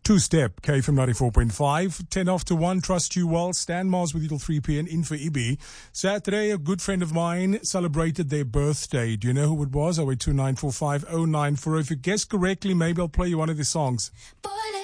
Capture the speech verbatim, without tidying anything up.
Two-step, K F M ninety-four point five, ten after one, trust you well. Stan Mars with you till three p.m. in for Ibi. Saturday, a good friend of mine celebrated their birthday. Do you know who it was? oh eight two nine four five oh nine four oh. If you guessed correctly, maybe I'll play you one of the songs.